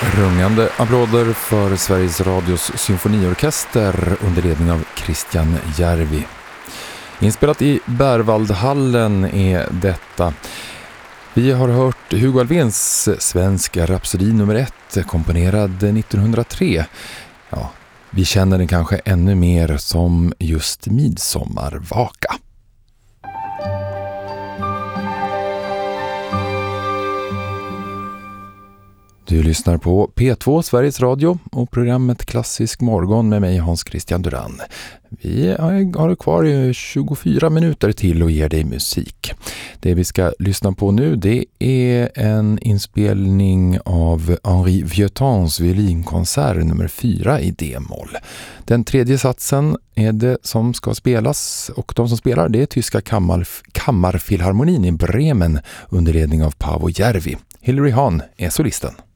Rungande applåder för Sveriges Radios symfoniorkester under ledning av Christian Järvi. Inspelat i Berwaldhallen är detta. Vi har hört Hugo Alfvéns Svenska Rhapsodi nummer 1, komponerad 1903. Ja, vi känner den kanske ännu mer som just Midsommarvaka. Du lyssnar på P2 Sveriges Radio och programmet Klassisk morgon med mig Hans Christian Duran. Vi har kvar 24 minuter till och ger dig musik. Det vi ska lyssna på nu, det är en inspelning av Henri Vieuxtemps violinkonsert nummer 4 i D-moll. Den tredje satsen är det som ska spelas, och de som spelar, det är tyska kammarfilharmonin i Bremen under ledning av Paavo Järvi. Hilary Hahn är solisten.